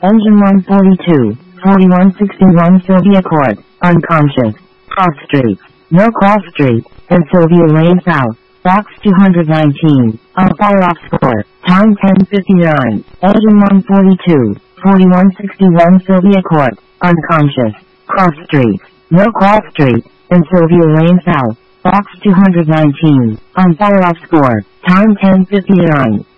Engine 142, 4161 Sylvia Court, unconscious. Cross Street, no cross street, and Sylvia Lane South, box 219, on follow-up score, time 10:59. Engine 142, 4161 Sylvia Court, unconscious. Cross Street, no cross street, and Sylvia Lane South, box 219, on follow-up score, time 10:59.